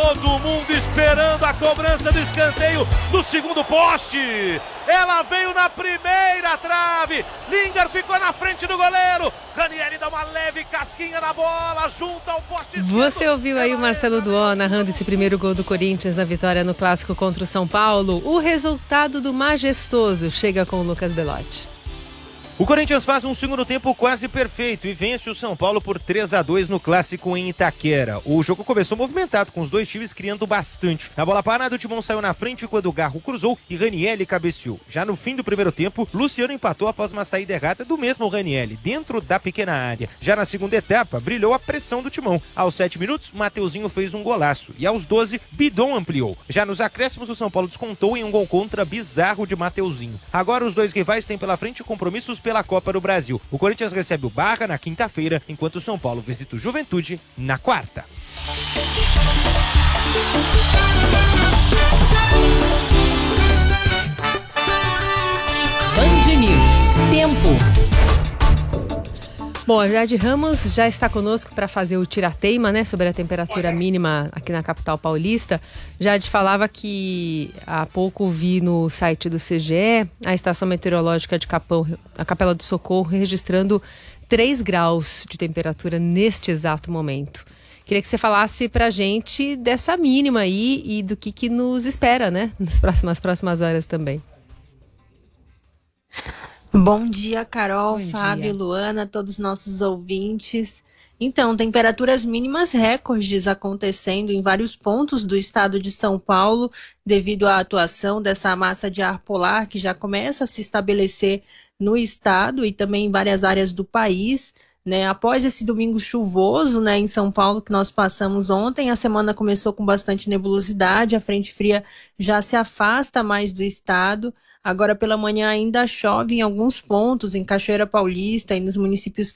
Todo mundo esperando a cobrança do escanteio do segundo poste. Ela veio na primeira trave. Lingard ficou na frente do goleiro. Ranieri dá uma leve casquinha na bola, junto ao poste. Você ouviu aí o Marcelo Duó narrando esse primeiro gol do Corinthians na vitória no clássico contra o São Paulo. O resultado do majestoso chega com o Lucas Belotti. O Corinthians faz um segundo tempo quase perfeito e vence o São Paulo por 3-2 no clássico em Itaquera. O jogo começou movimentado, com os dois times criando bastante. Na bola parada, o Timão saiu na frente quando o Garro cruzou e Ranieri cabeceou. Já no fim do primeiro tempo, Luciano empatou após uma saída errada do mesmo Ranieri, dentro da pequena área. Já na segunda etapa, brilhou a pressão do Timão. Aos 7 minutos, Mateuzinho fez um golaço e aos 12, Bidon ampliou. Já nos acréscimos, o São Paulo descontou em um gol contra bizarro de Mateuzinho. Agora os dois rivais têm pela frente compromissos pela Copa do Brasil. O Corinthians recebe o Barra na quinta-feira, enquanto o São Paulo visita o Juventude na quarta. Band News. Tempo. Bom, a Jade Ramos já está conosco para fazer o tirateima, né, sobre a temperatura mínima aqui na capital paulista. Jade falava que há pouco vi no site do CGE a estação meteorológica de Capão, a Capela do Socorro, registrando 3 graus de temperatura neste exato momento. Queria que você falasse pra gente dessa mínima aí e do que nos espera, né, nas próximas horas também. Bom dia, Carol, Bom Fábio, dia. Luana, todos os nossos ouvintes. Então, temperaturas mínimas recordes acontecendo em vários pontos do estado de São Paulo, devido à atuação dessa massa de ar polar que já começa a se estabelecer no estado e também em várias áreas do país. Né, após esse domingo chuvoso, né, em São Paulo, que nós passamos ontem, a semana começou com bastante nebulosidade, a frente fria já se afasta mais do estado. Agora pela manhã ainda chove em alguns pontos, em Cachoeira Paulista e nos municípios